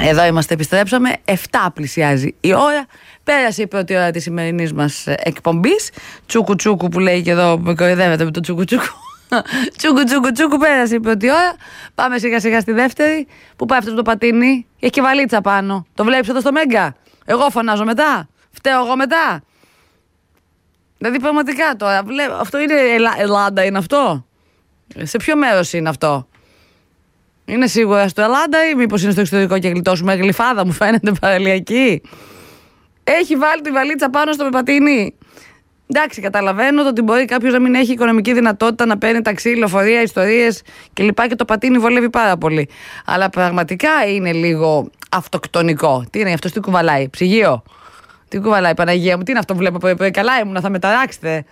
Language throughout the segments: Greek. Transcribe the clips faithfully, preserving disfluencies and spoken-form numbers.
Εδώ είμαστε, επιστρέψαμε. εφτά πλησιάζει η ώρα. Πέρασε η πρώτη ώρα της σημερινής μας εκπομπής. Τσούκου τσούκου που λέει και εδώ, με κορυδεύετε με το τσούκου τσούκου. Τσούκου τσούκου τσούκου, πέρασε η πρώτη ώρα. Πάμε σιγά σιγά στη δεύτερη. Που πάει αυτό το πατίνι. Έχει και βαλίτσα πάνω. Το βλέπεις εδώ στο Μέγκα. Εγώ φωνάζω μετά. Φταίω εγώ μετά. Δηλαδή πραγματικά τώρα. Βλέπω, αυτό είναι Ελλά, Ελλάδα, είναι αυτό. Σε ποιο μέρος είναι αυτό? Είναι σίγουρα στο Ελλάδα ή μήπως είναι στο εξωτερικό και γλιτώσουμε γλυφάδα, μου φαίνεται παραλιακή. Έχει βάλει τη βαλίτσα πάνω στο πεπατίνι. Εντάξει, καταλαβαίνω ότι μπορεί κάποιος να μην έχει οικονομική δυνατότητα να παίρνει ταξί, λεωφορεία, ιστορίες κλπ. Και το πατίνι βολεύει πάρα πολύ. Αλλά πραγματικά είναι λίγο αυτοκτονικό. Τι είναι αυτό, τι κουβαλάει? Ψυγείο. Τι κουβαλάει, Παναγία μου, τι είναι αυτό που βλέπω πρωί-πρωί? Καλά ήμουν, θα με ταράξετε.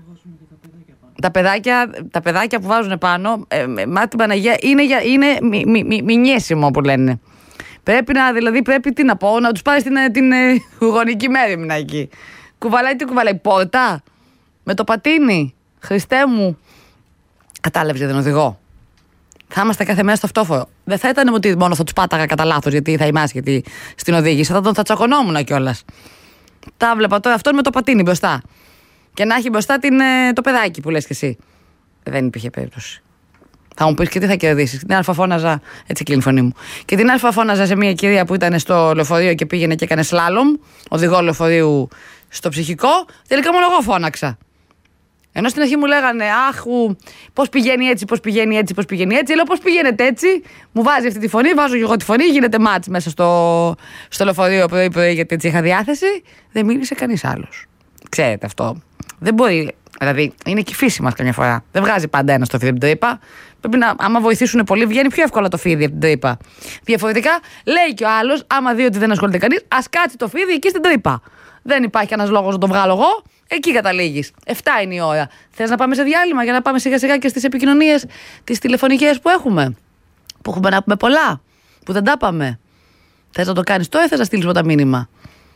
Τα παιδάκια, τα παιδάκια που βάζουν πάνω, ε, μάτι Παναγία, είναι, είναι μι, μι, μι, μηνιέσιμο που λένε. Πρέπει να, δηλαδή, πρέπει τι να πω, να τους πάρει την, την, την ε, γονική μέρημνα εκεί. Κουβαλάει, τι κουβαλάει, πόρτα, με το πατίνι. Χριστέ μου. Κατάλαβες για τον οδηγό. Θα είμαστε κάθε μέρα στο αυτόφορο. Δεν θα ήταν ότι μόνο θα τους πάταγα κατά λάθος γιατί θα είμαι άσχετη στην οδήγηση. Θα τον θα τσακωνόμουν κιόλας. Τα βλέπα τώρα αυτόν με το πατίνι μπροστά. Και να έχει μπροστά την, το παιδάκι που λες και εσύ. Δεν υπήρχε περίπτωση. Θα μου πεις και τι θα κερδίσεις. Την αλφα φώναζα, έτσι κλείνει η φωνή μου. Και την αλφα φώναζα σε μια κυρία που ήταν στο λεωφορείο και πήγαινε και έκανε σλάλομ, οδηγό λεωφορείου στο ψυχικό. Τελικά μόνο εγώ φώναξα. Ενώ στην αρχή μου λέγανε, αχ, πώς πηγαίνει έτσι, πώς πηγαίνει έτσι, πώς πηγαίνει έτσι. Λέω, πώς πηγαίνετε έτσι. Μου βάζει αυτή τη φωνή, βάζω και εγώ τη φωνή, γίνεται μάτς μέσα στο, στο λεωφορείο πρωί-πρωί γιατί έτσι είχα διάθεση. Δεν μίλησε κανείς άλλος. Ξέρετε αυτό. Δεν μπορεί. Δηλαδή, είναι και η φύση μας καμιά φορά. Δεν βγάζει πάντα ένα στο φίδι από την τρύπα. Πρέπει να, άμα βοηθήσουν πολύ, βγαίνει πιο εύκολα το φίδι από την τρύπα. Διαφορετικά, λέει και ο άλλος, άμα δει ότι δεν ασχολείται κανείς, ας κάτσει το φίδι εκεί στην τρύπα. Δεν υπάρχει κανένας λόγος να το βγάλω εγώ. Εκεί καταλήγεις. εφτά είναι η ώρα. Θες να πάμε σε διάλειμμα για να πάμε σιγά σιγά και στις επικοινωνίες, τις τηλεφωνικές που έχουμε. Που έχουμε να πούμε πολλά. Που δεν τα πάμε. Θες να το κάνεις τώρα ή θες να στείλεις μετά μήνυμα?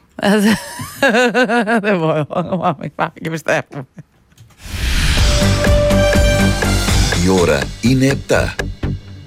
Δεν μπορώ. Πάμε και πιστεύουμε. Η ώρα είναι επτά.